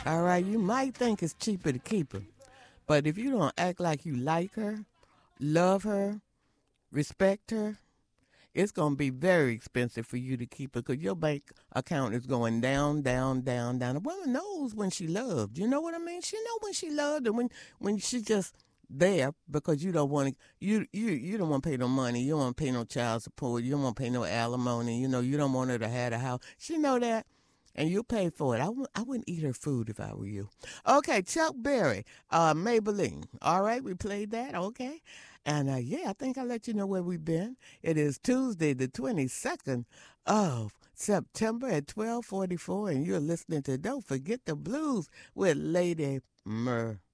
All right, you might think it's cheaper to keep her, but if you don't act like you like her, love her, respect her, it's going to be very expensive for you to keep her because your bank account is going down, down, down, down. A woman knows when she loved. You know what I mean? She know when she loved and when she just there because you don't want to you don't want to pay no money. You don't want to pay no child support. You don't want to pay no alimony. You know you don't want her to have a house. She know that. And you pay for it. I wouldn't eat her food if I were you. Okay, Chuck Berry, Maybelline. All right, we played that. Okay. And yeah, I think I'll let you know where we've been. It is Tuesday, the 22nd of September at 12:44, and you're listening to Don't Forget the Blues with Lady Murder.